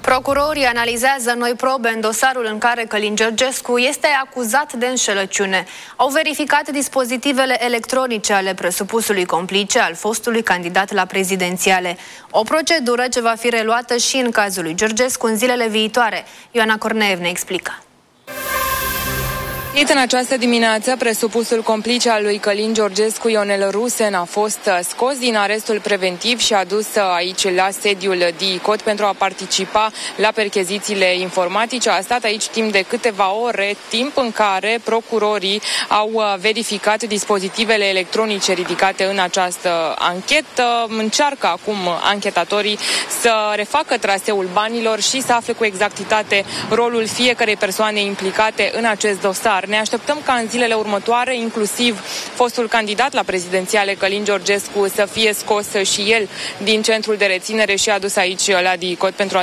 Procurorii analizează noi probe în dosarul în care Călin Georgescu este acuzat de înșelăciune. Au verificat dispozitivele electronice ale presupusului complice al fostului candidat la prezidențiale. O procedură ce va fi reluată și în cazul lui Georgescu în zilele viitoare. Ioana Corneev ne explică. În această dimineață, presupusul complice al lui Călin Georgescu, Ionel Rusen, a fost scos din arestul preventiv și adus aici la sediul DICOT pentru a participa la perchezițiile informatice. A stat aici timp de câteva ore, timp în care procurorii au verificat dispozitivele electronice ridicate în această anchetă. Încearcă acum anchetatorii să refacă traseul banilor și să afle cu exactitate rolul fiecărei persoane implicate în acest dosar. Ne așteptăm ca în zilele următoare, inclusiv fostul candidat la prezidențiale Călin Georgescu, să fie scos și el din centrul de reținere și adus aici la DICOT pentru a